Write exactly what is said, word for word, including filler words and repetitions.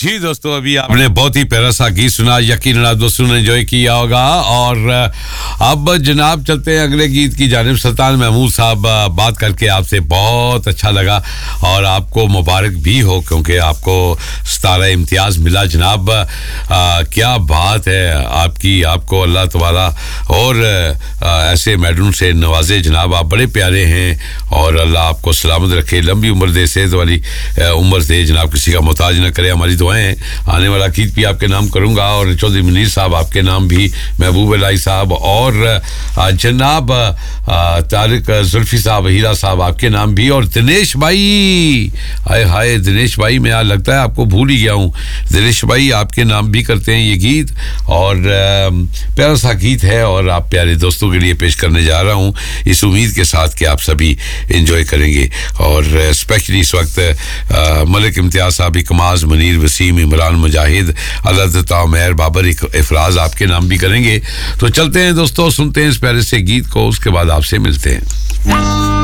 जी दोस्तों, अभी आपने बहुत ही प्यारा सा गीत सुना, यकीनन आप दोस्तों ने एंजॉय किया होगा। और अब जनाब चलते हैं अगले गीत की जानिब। सुल्तान महमूद साहब, बात करके आपसे बहुत अच्छा लगा और आपको मुबारक भी हो क्योंकि आपको सतारा इम्तियाज़ मिला जनाब। आ, क्या बात है आपकी, आपको अल्लाह तआला और आ, ऐसे मेडलों से नवाजे जनाब। आप बड़े प्यारे हैं और अल्लाह आपको सलामत रखे, लंबी उम्र दे, सेहत वाली उम्र दे जनाब, किसी का मोहताज न करे। हमारी दुआएं, आने वाला गीत भी आपके नाम करूंगा और चौधरी मुनीर साहब आपके नाम भी, महबूब अलाई साहब और जनाब तारिक जुल्फी साहब, हीरा साहब आपके नाम भी, और दिनेश भाई, हाय हाय दिनेश भाई, मैं आज लगता है आपको भूल ही गया हूँ। दिनेश भाई आपके नाम भी करते हैं ये गीत और प्यारा सा गीत है और आप प्यारे दोस्तों के लिए पेश करने जा रहा हूँ इस उम्मीद के साथ कि आप सभी एंजॉय करेंगे। और स्पेशली इस वक्त मलिक इम्तियाज साहब, कमाज, मनीर, वसीम, इमरान, मुजाहिद, अल्लाह मेहर, बाबर, इफराज आपके नाम भी करेंगे। तो चलते हैं दोस्तों, सुनते हैं इस प्यारे से गीत को, उसके बाद आपसे मिलते हैं।